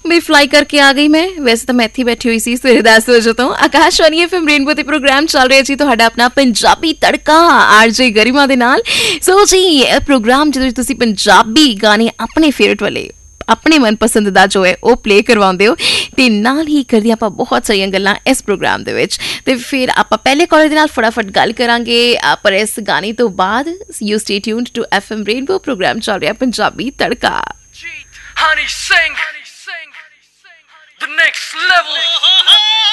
ਵੀ fly ਕਰਕੇ ਆ ਗਈ ਮੈਂ। ਵੈਸੇ ਤਾਂ ਮੈਂ ਇੱਥੇ ਬੈਠੀ ਹੋਈ ਸੀ ਸਵੇਰੇ 10 ਵਜੇ ਤੋਂ। ਆਕਾਸ਼ਵਾਣੀ FM ਰੇਨਬੋ ਤੇ ਪ੍ਰੋਗਰਾਮ ਚੱਲ ਰਿਹਾ ਜੀ ਤੁਹਾਡਾ ਆਪਣਾ ਪੰਜਾਬੀ ਤੜਕਾ RJ ਗਰਿਮਾ ਦੇ ਨਾਲ। ਸੋ ਜੀ ਇਹ ਪ੍ਰੋਗਰਾਮ ਜਦੋਂ ਤੁਸੀਂ ਪੰਜਾਬੀ ਗਾਣੇ ਆਪਣੇ ਫੇਵਰਟ ਵਾਲੇ ਆਪਣੇ ਮਨਪਸੰਦ ਦਾ ਜੋ ਹੈ ਉਹ ਪਲੇ ਕਰਵਾਉਂਦੇ ਹੋ ਤੇ ਨਾਲ ਹੀ ਕਰਦੀਆਂ ਆਪਾਂ ਬਹੁਤ ਸਾਰੀਆਂ ਗੱਲਾਂ ਇਸ ਪ੍ਰੋਗਰਾਮ ਦੇ ਵਿੱਚ। ਤੇ ਫਿਰ ਆਪਾਂ ਪਹਿਲੇ ਕਾਲਰ ਦੇ ਨਾਲ ਫਟਾਫਟ ਗੱਲ ਕਰਾਂਗੇ ਪਰ ਇਸ ਗਾਣੇ ਤੋਂ ਬਾਅਦ। You stay tuned to FM rainbow, programme ਚੱਲ ਰਿਹਾ ਪੰਜਾਬੀ ਤੜਕਾ। Honey sing the next level.